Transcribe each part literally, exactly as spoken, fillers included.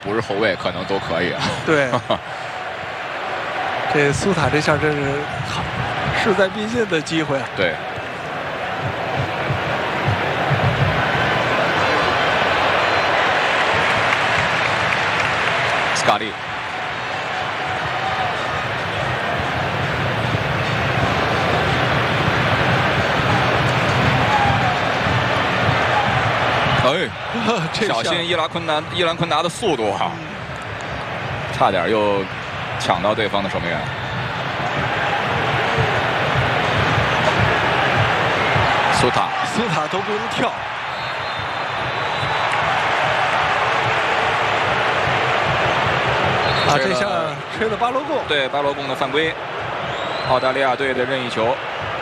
不是后卫可能都可以啊。 对，这苏塔这下真是势在必尽的机会啊。 对。斯卡利。 哎，小心伊拉昆达！伊兰昆达的速度啊，差点又抢到对方的守门员。苏塔， 苏塔都不用跳。啊，这下吹了巴罗贡。 对，巴罗贡的犯规，澳大利亚队的任意球。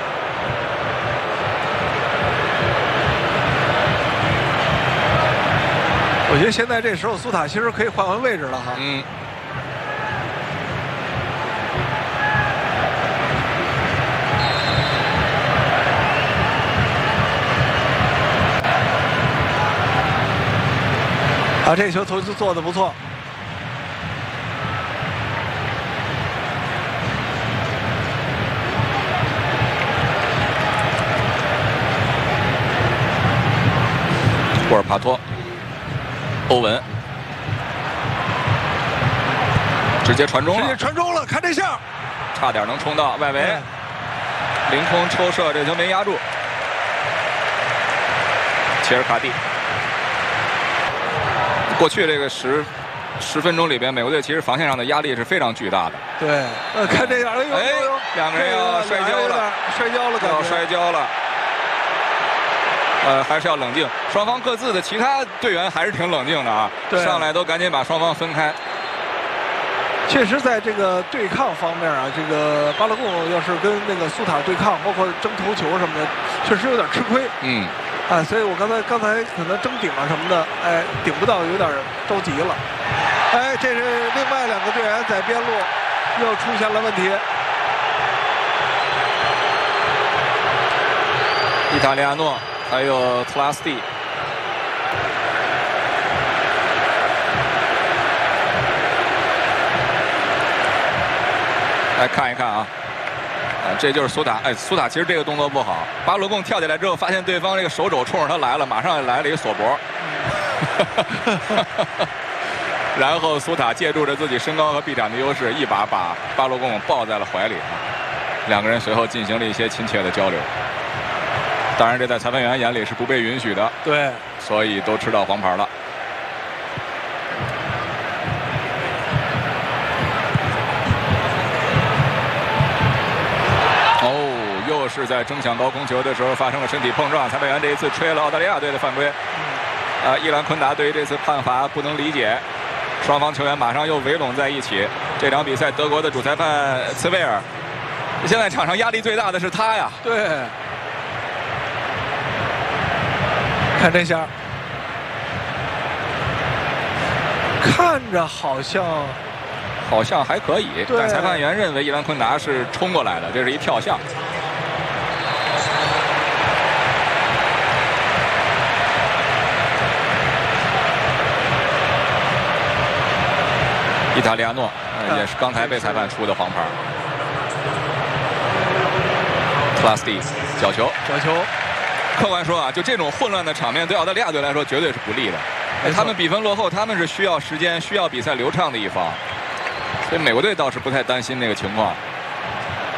我觉得现在这时候苏塔其实可以换换位置了哈。 嗯。 啊，这球投球做得不错。 沃尔帕托。 欧文直接传中了， 直接传中了，看这下， 差点能冲到外围，凌空抽射，这球没压住。切尔卡蒂，过去这个十十分钟里边，美国队其实防线上的压力是非常巨大的。 对，呃，看这样，哎呦， 哎，两个人要摔跤了， 摔跤了， 要摔跤了。 呃，还是要冷静。双方各自的其他队员还是挺冷静的啊，上来都赶紧把双方分开。 确实，在这个对抗方面啊，这个巴勒贡要是跟那个苏塔对抗，包括争头球什么的，确实有点吃亏。 嗯。 啊，所以我刚才刚才可能争顶啊什么的，哎，顶不到，有点着急了。哎，这是另外两个队员在边路又出现了问题。 伊塔利亚诺。 还有特拉斯蒂，来看一看啊，啊，这就是苏塔。哎，苏塔其实这个动作不好，巴罗贡跳起来之后，发现对方这个手肘冲着他来了，马上也来了一个锁脖，然后苏塔借助着自己身高和臂展的优势，一把把巴罗贡抱在了怀里，两个人随后进行了一些亲切的交流。 当然，这在裁判员眼里是不被允许的。 对， 所以都吃到黄牌了。哦，又是在争抢高空球的时候发生了身体碰撞，裁判员这一次吹了澳大利亚队的犯规。啊，伊兰昆达对于这次判罚不能理解，双方球员马上又围拢在一起。这场比赛，德国的主裁判茨威尔，现在场上压力最大的是他呀。 对。 看这下，看着好像好像还可以，但裁判员认为伊兰昆达是冲过来的，这是一跳项。伊塔利亚诺、呃、也是刚才被裁判出的黄牌。特拉斯蒂角球， 角球。 客观说啊，就这种混乱的场面，对澳大利亚队来说绝对是不利的。哎，他们比分落后，他们是需要时间、需要比赛流畅的一方，所以美国队倒是不太担心那个情况。